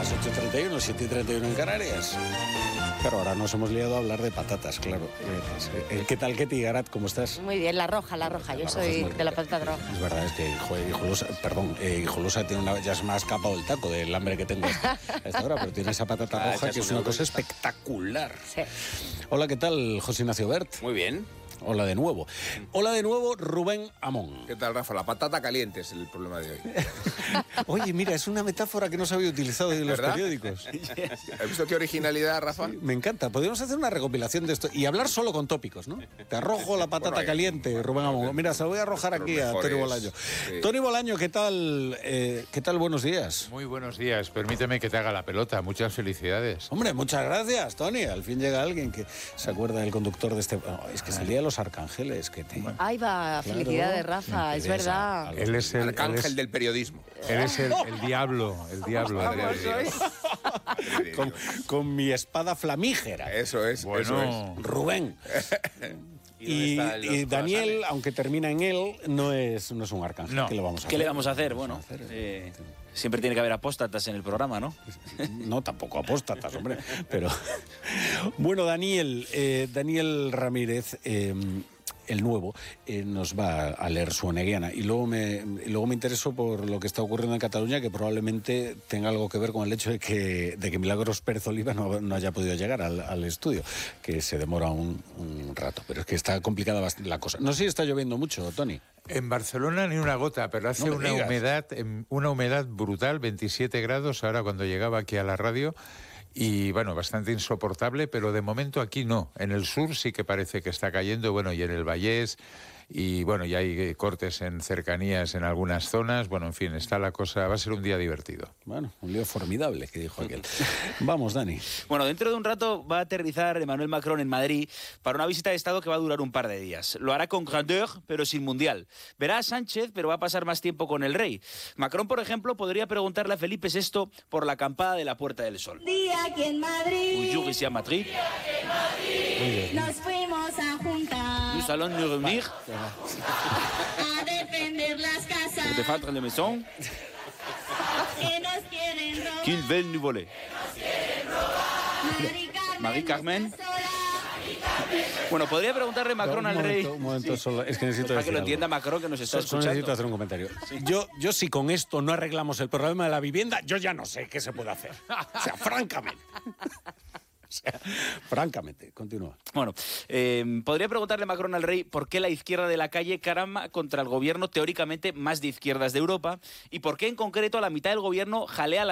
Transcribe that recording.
las 8:31, 7:31 en Canarias. Pero ahora nos hemos liado a hablar de patatas, claro. ¿Qué tal, Ketty Garat? ¿Cómo estás? Muy bien, la roja. Yo soy de la patata roja. Es verdad, es que Hijolosa tiene ya se me ha escapado el taco del hambre que tengo a esta hora, pero tiene esa patata roja que es una cosa espectacular. Sí. Hola, ¿qué tal, José Ignacio Bert? Muy bien. Hola de nuevo. Hola de nuevo, Rubén Amón. ¿Qué tal, Rafa? La patata caliente es el problema de hoy. Oye, mira, es una metáfora que no se había utilizado en los periódicos. ¿Has visto qué originalidad, Rafa? Sí, me encanta. Podríamos hacer una recopilación de esto y hablar solo con tópicos, ¿no? Te arrojo la patata caliente, Rubén Amón. Mira, se lo voy a arrojar aquí a Tony Bolaño. Sí. Tony Bolaño, ¿qué tal? ¿Qué tal? Buenos días. Muy buenos días. Permíteme que te haga la pelota. Muchas felicidades. Hombre, muchas gracias, Tony. Al fin llega alguien que se acuerda del conductor de este... No, es que salía Los Arcángeles. Ahí va, claro, felicidades, Rafa, es verdad. Él es el arcángel del periodismo. Él es el diablo, con mi espada flamígera. Eso es, bueno. Eso es. Rubén. Y Daniel, aunque termina en él, no es un arcángel. No. ¿Qué le vamos a hacer? ¿Qué le vamos a hacer? Bueno, siempre tiene que haber apóstatas en el programa, ¿no? No, tampoco apóstatas, hombre. Pero bueno, Daniel Ramírez, el nuevo, nos va a leer su oneguiana. Y luego me interesó por lo que está ocurriendo en Cataluña, que probablemente tenga algo que ver con el hecho de que Milagros Pérez Oliva no haya podido llegar al estudio, que se demora un rato. Pero es que está complicada bastante la cosa. No sé si está lloviendo mucho, Tony. En Barcelona ni una gota, pero hace una humedad brutal, 27 grados, ahora cuando llegaba aquí a la radio. Y bueno, bastante insoportable, pero de momento aquí no. En el sur sí que parece que está cayendo, bueno, y en el Vallés, y bueno, ya hay cortes en cercanías en algunas zonas. Bueno, en fin, está la cosa, va a ser un día divertido. Bueno, un lío formidable, que dijo aquel. Vamos, Dani. Bueno, dentro de un rato va a aterrizar Emmanuel Macron en Madrid para una visita de Estado que va a durar un par de días. Lo hará con grandeur, pero sin mundial. Verá a Sánchez, pero va a pasar más tiempo con el rey. Macron, por ejemplo, podría preguntarle a Felipe VI por la acampada de la Puerta del Sol. Día aquí en Madrid. Bonjour, ici à Madrid. Nos fuimos a juntar. Nous allons nous reunir. A defender las casas. Pour défendre les maisons. Que nos quieren robar. Qu'ils veulent nous voler. Marie Carmen. Bueno, podría preguntarle Macron al rey. Un momento solo. Es que necesito para que lo algo. entienda Macron, que nos está escuchando. Necesito hacer un comentario. Sí. Yo si con esto no arreglamos el problema de la vivienda, yo ya no sé qué se puede hacer. O sea, francamente, continúa. Bueno, podría preguntarle Macron al rey por qué la izquierda de la calle caramba contra el gobierno teóricamente más de izquierdas de Europa y por qué en concreto la mitad del gobierno jalea